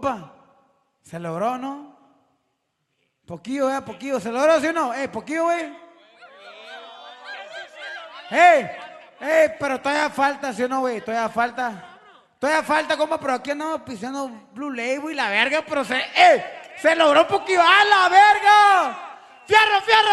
compa. ¿Se logró, no? Poquillo, poquillo. ¿Se logró, sí o no? Poquillo, güey. Pero todavía falta, ¿sí o no, güey? Todavía falta, compa, pero aquí andamos pisando Blue Label y la verga, pero se logró poquillo. ¡A la verga! ¡Fierro, fierro!